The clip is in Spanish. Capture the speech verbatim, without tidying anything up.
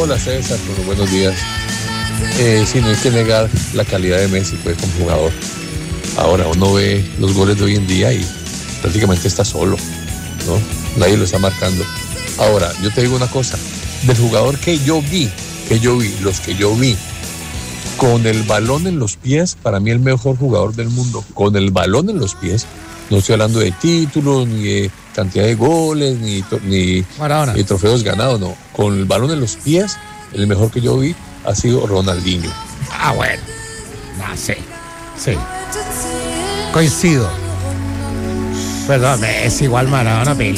Hola César, bueno, buenos días. Eh, sí, no hay que negar la calidad de Messi pues, como jugador. Ahora uno ve los goles de hoy en día y prácticamente está solo, ¿no? Nadie lo está marcando. Ahora, yo te digo una cosa, del jugador que yo vi, que yo vi, los que yo vi, con el balón en los pies, para mí el mejor jugador del mundo, con el balón en los pies, no estoy hablando de títulos, ni de cantidad de goles, ni, ni, ni trofeos ganados, no, con el balón en los pies, el mejor que yo vi ha sido Ronaldinho. Ah, bueno, no sé, sí, coincido. Perdón, es igual Maradona, Pelé.